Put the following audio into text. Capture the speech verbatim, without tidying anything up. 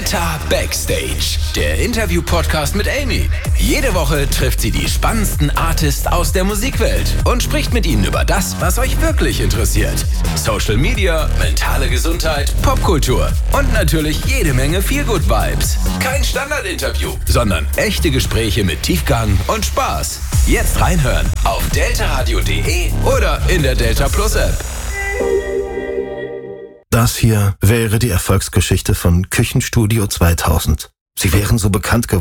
Delta Backstage, der Interview-Podcast mit Amy. Jede Woche trifft sie die spannendsten Artists aus der Musikwelt und spricht mit ihnen über das, was euch wirklich interessiert. Social Media, mentale Gesundheit, Popkultur und natürlich jede Menge Feel-Good-Vibes. Kein Standardinterview, sondern echte Gespräche mit Tiefgang und Spaß. Jetzt reinhören auf deltaradio punkt de oder in der Delta Plus App. Das hier wäre die Erfolgsgeschichte von Küchenstudio zweitausend. Sie wären so bekannt geworden.